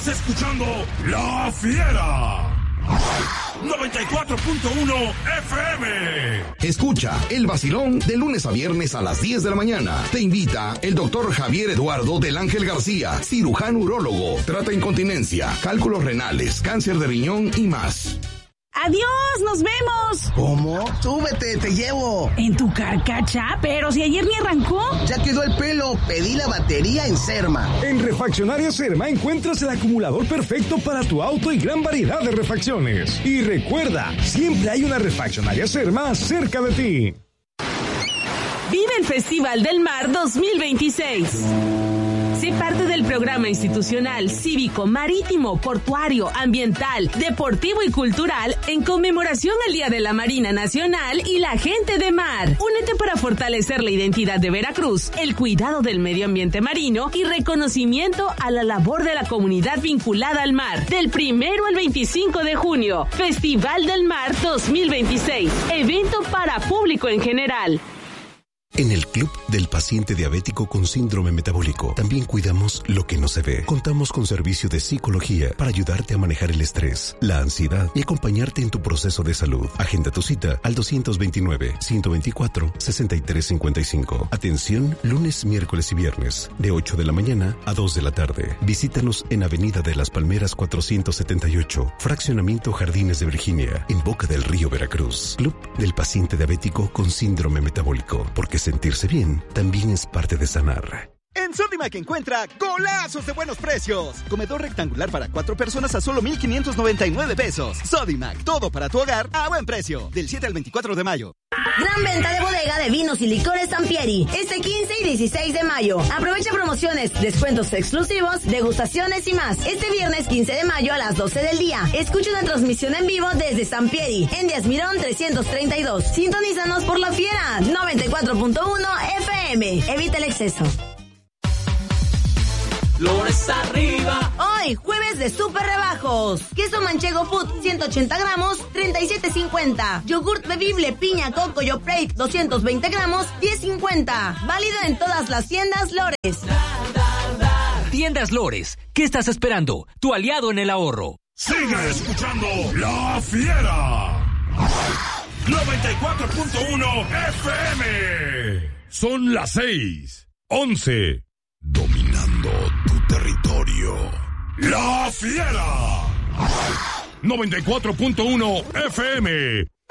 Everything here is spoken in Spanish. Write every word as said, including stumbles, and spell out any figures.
Estás escuchando La Fiera. noventa y cuatro punto uno F M. Escucha El Vacilón de lunes a viernes a las diez de la mañana. Te invita el doctor Javier Eduardo del Ángel García, cirujano urólogo, trata incontinencia, cálculos renales, cáncer de riñón y más. ¡Adiós! ¡Nos vemos! ¿Cómo? ¡Súbete, te llevo! ¿En tu carcacha? Pero si ayer ni arrancó. Ya quedó el pelo. Pedí la batería en Serma. En Refaccionaria Serma encuentras el acumulador perfecto para tu auto y gran variedad de refacciones. Y recuerda, siempre hay una Refaccionaria Serma cerca de ti. Vive el Festival del Mar dos mil veintiséis. Sé parte del programa institucional, cívico, marítimo, portuario, ambiental, deportivo y cultural en conmemoración al Día de la Marina Nacional y la Gente de Mar. Únete para fortalecer la identidad de Veracruz, el cuidado del medio ambiente marino y reconocimiento a la labor de la comunidad vinculada al mar. Del primero al veinticinco de junio, Festival del Mar dos mil veintiséis. Evento para público en general. En el Club del Paciente Diabético con Síndrome Metabólico también cuidamos lo que no se ve. Contamos con servicio de psicología para ayudarte a manejar el estrés, la ansiedad y acompañarte en tu proceso de salud. Agenda tu cita al dos veintinueve, ciento veinticuatro, sesenta y tres cincuenta y cinco. Atención lunes, miércoles y viernes de ocho de la mañana a dos de la tarde. Visítanos en Avenida de las Palmeras cuatrocientos setenta y ocho, Fraccionamiento Jardines de Virginia, en Boca del Río, Veracruz. Club del Paciente Diabético con Síndrome Metabólico, porque sentirse bien también es parte de sanar. En Sodimac encuentra golazos de buenos precios. Comedor rectangular para cuatro personas a solo mil quinientos noventa y nueve pesos. Sodimac, todo para tu hogar a buen precio. Del siete al veinticuatro de mayo. Gran venta de bodega de vinos y licores Sampieri. Este quince y dieciséis de mayo. Aprovecha promociones, descuentos exclusivos, degustaciones y más. Este viernes quince de mayo a las doce del día. Escucha una transmisión en vivo desde Sampieri, en Díaz Mirón trescientos treinta y dos. Sintonízanos por La Fiera noventa y cuatro punto uno F M. Evita el exceso. Flores arriba. Hoy, jueves de super rebajos. Queso manchego food, ciento ochenta gramos, treinta y siete cincuenta. Yogurt bebible piña coco Yoplait, doscientos veinte gramos, diez cincuenta. Válido en todas las tiendas Lores. Tiendas Lores, ¿qué estás esperando? Tu aliado en el ahorro. Sigue escuchando La Fiera. noventa y cuatro punto uno F M. Son las seis, once. Dominando tu territorio. La Fiera. noventa y cuatro punto uno F M.